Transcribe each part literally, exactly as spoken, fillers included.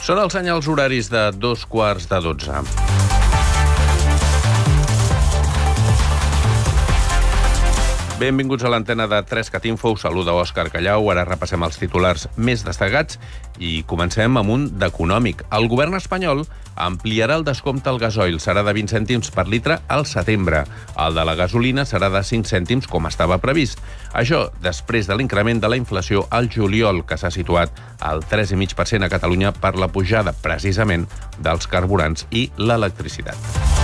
Són els senyals horaris de dos quarts de dotze. Benvinguts a l'antena de Trescat Info. Us saluda Òscar Callau. Ara repassem els titulars més destacats i comencem amb un d'econòmic. El govern espanyol ampliarà el descompte al gasoil. Serà de vint cèntims per litre al setembre. El de la gasolina serà de cinc cèntims, com estava previst. Això després de l'increment de la inflació al juliol, que s'ha situat al tres coma cinc per cent a Catalunya per la pujada, precisament, dels carburants i l'electricitat.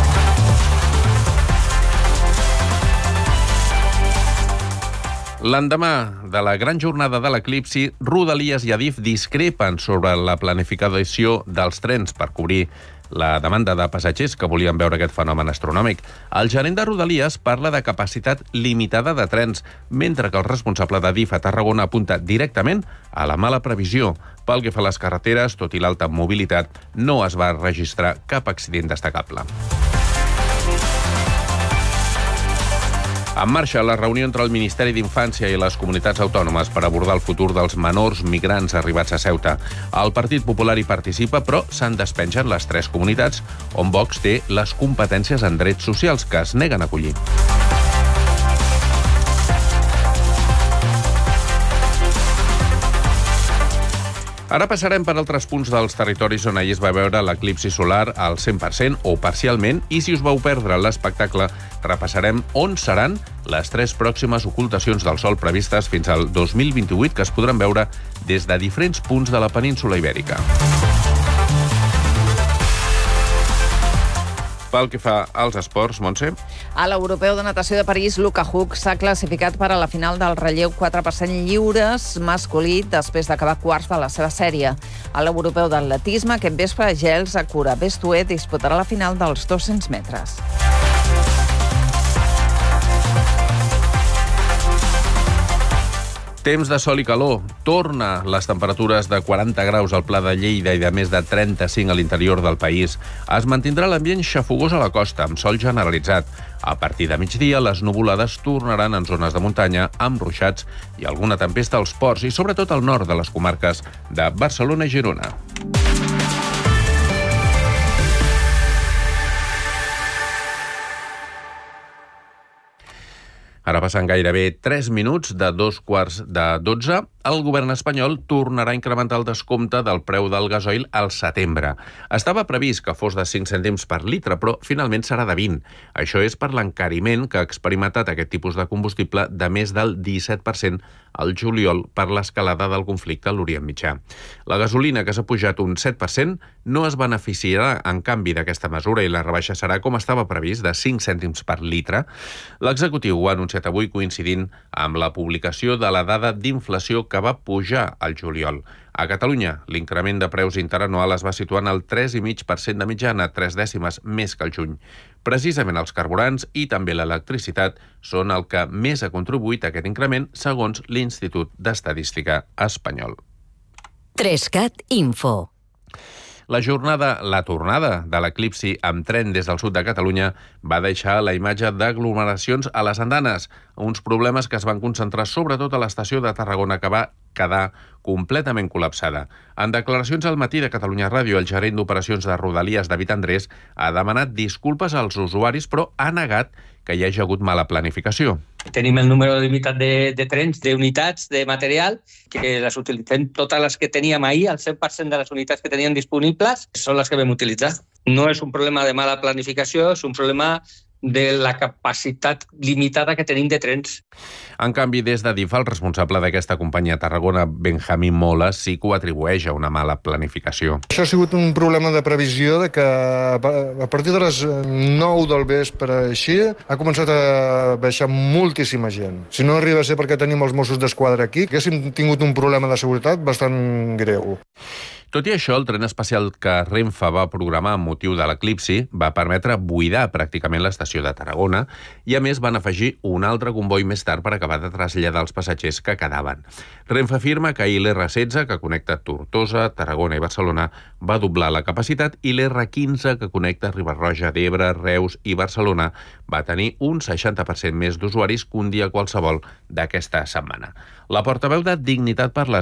L'endemà de la gran jornada de l'eclipsi, Rodalies i Adif discrepen sobre la planificació dels trens per cobrir la demanda de passatgers que volien veure aquest fenomen astronòmic. El gerent de Rodalies parla de capacitat limitada de trens, mentre que el responsable d'Adif a Tarragona apunta directament a la mala previsió. Pel que fa a les carreteres, tot i l'alta mobilitat, no es va registrar cap accident destacable. En marxa la reunió entre el Ministeri d'Infància i les comunitats autònomes per abordar el futur dels menors migrants arribats a Ceuta. El Partit Popular hi participa, però se'n despengen les tres comunitats on Vox té les competències en drets socials que es neguen a acollir. Ara passarem per altres punts dels territoris on ahir es va veure l'eclipsi solar al cent per cent o parcialment, i si us vau perdre l'espectacle, repassarem on seran les tres pròximes ocultacions del sol previstes fins al dos mil vint-i-vuit, que es podran veure des de diferents punts de la península ibèrica. Pel que fa als esports, Montse. A l'Europeu de Natació de París, Luka Huk s'ha classificat per a la final del relleu quatre per cent lliures masculí després d'acabar quarts de la seva sèrie. A l'Europeu d'Atletisme, aquest vespre, Gels Akura Bestué disputarà la final dels dos-cents metres. Temps de sol i calor. Torna les temperatures de quaranta graus al Pla de Lleida i de més de trenta-cinc a l'interior del país. Es mantindrà l'ambient xafogós a la costa, amb sol generalitzat. A partir de migdia, les nuvolades tornaran en zones de muntanya, amb ruixats i alguna tempesta als ports i sobretot al nord de les comarques de Barcelona i Girona. Ara passen gairebé tres minuts de dos quarts de dotze. El govern espanyol tornarà a incrementar el descompte del preu del gasoil al setembre. Estava previst que fos de cinc cèntims per litre, però finalment serà de vint. Això és per l'encariment que ha experimentat aquest tipus de combustible de més del disset per cent al juliol per l'escalada del conflicte a l'Orient Mitjà. La gasolina, que s'ha pujat un set per cent, no es beneficiarà en canvi d'aquesta mesura i la rebaixa serà, com estava previst, de cinc cèntims per litre. L'executiu ho ha anunciat avui coincidint amb la publicació de la dada d'inflació que va pujar al juliol. A Catalunya, l'increment de preus interanual es va situar en el tres coma cinc per cent de mitjana, tres dècimes més que el juny. Precisament els carburants i també l'electricitat són el que més ha contribuït a aquest increment, segons l'Institut d'Estadística espanyol. Trescat Info. La jornada, la tornada de l'eclipsi amb tren des del sud de Catalunya va deixar la imatge d'aglomeracions a les andanes, uns problemes que es van concentrar sobretot a l'estació de Tarragona, que va quedar completament col·lapsada. En declaracions al matí de Catalunya Ràdio, el gerent d'operacions de Rodalies, David Andrés, ha demanat disculpes als usuaris, però ha negat que hi hagi hagut mala planificació. Tenim el número limitat de, de trens, d'unitats, de material, que les utilitzem totes les que teníem ahir, el cent per cent de les unitats que teníem disponibles són les que vam utilitzar. No és un problema de mala planificació, és un problema de la capacitat limitada que tenim de trens. En canvi, des d'Adif, el responsable d'aquesta companyia a Tarragona, Benjamín Mola, sí que ho atribueix a una mala planificació. Això ha sigut un problema de previsió de que a partir de les nou del vespre així ha començat a baixar moltíssima gent. Si no arriba a ser perquè tenim els Mossos d'Esquadra aquí, haguéssim tingut un problema de seguretat bastant greu. Tot i això, el tren especial que Renfe va programar amb motiu de l'eclipsi va permetre buidar pràcticament l'estació de Tarragona i, a més, van afegir un altre comboi més tard per acabar de traslladar els passatgers que quedaven. Renfe afirma que ahir l'R setze, que connecta Tortosa, Tarragona i Barcelona, va doblar la capacitat i l'R quinze, que connecta Riba-roja d'Ebre, Reus i Barcelona, va tenir un seixanta per cent més d'usuaris que un dia qualsevol d'aquesta setmana. La portaveu de Dignitat per les